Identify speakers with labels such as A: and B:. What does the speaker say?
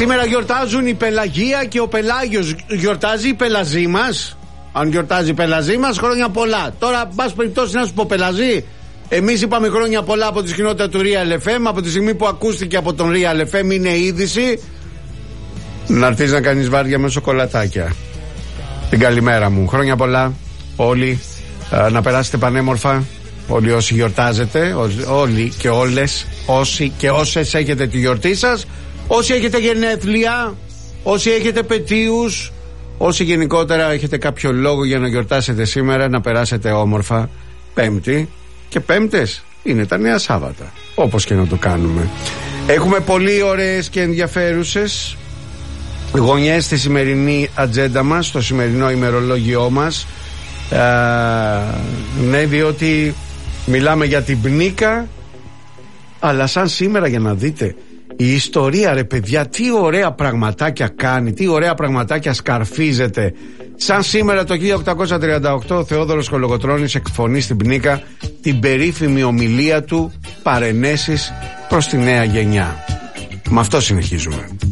A: Σήμερα γιορτάζουν η Πελαγία και ο Πελάγιος. Γιορτάζει η Πελαζή μας. Αν γιορτάζει η Πελαζή μας, χρόνια πολλά. Τώρα, μπας περιπτώσει να σου πω Πελαζή. Εμείς είπαμε χρόνια πολλά από τη σκηνότητα του Real FM. Από τη στιγμή που ακούστηκε από τον Real FM, είναι είδηση. Να έρθεις να κάνεις βάρδια με σοκολατάκια. Την καλημέρα μου. Χρόνια πολλά όλοι. Να περάσετε πανέμορφα. Όλοι όσοι γιορτάζετε. Όλοι και όλες. Όσοι και όσες έχετε τη γιορτή σας. Όσοι έχετε γενέθλια. Όσοι έχετε επετείους. Όσοι γενικότερα έχετε κάποιο λόγο για να γιορτάσετε σήμερα. Να περάσετε όμορφα. Πέμπτη. Και Πέμπτες είναι τα νέα Σάββατα. Όπως και να το κάνουμε. Έχουμε πολύ ωραίες και ενδιαφέρουσες γωνιές στη σημερινή ατζέντα μας, στο σημερινό ημερολόγιό μας. Ναι, διότι μιλάμε για την Πνίκα, αλλά σαν σήμερα, για να δείτε η ιστορία, ρε παιδιά, τι ωραία πραγματάκια κάνει, τι ωραία πραγματάκια σκαρφίζεται. Σαν σήμερα το 1838 ο Θεόδωρος Κολοκοτρώνης εκφωνεί στην Πνίκα την περίφημη ομιλία του «Παρενέσεις προς τη νέα γενιά». Με αυτό συνεχίζουμε.